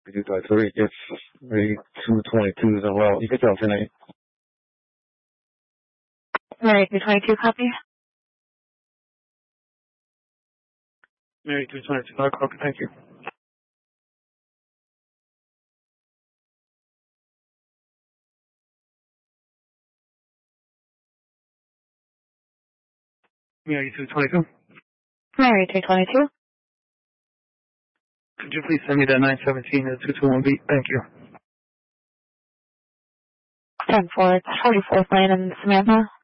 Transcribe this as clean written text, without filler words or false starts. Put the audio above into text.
223, it's Mary 222 is en route. You can tell tonight. Mary 222, copy. Mary 222, I copy, thank you. Mary 222. Mary 222. Could you please send me that 917 to 221 beat? Thank you. 10-4, it's 44th lane in Samantha.